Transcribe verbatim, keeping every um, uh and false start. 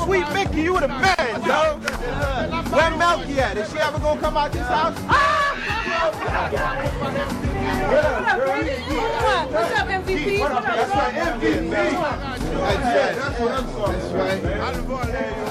Sweet Mickey, you the man, yo. Where Melky at? Is she ever gonna come out this house? Ah! What up, girl? What's up, M V P? That's right, M V P. That's right. That's right.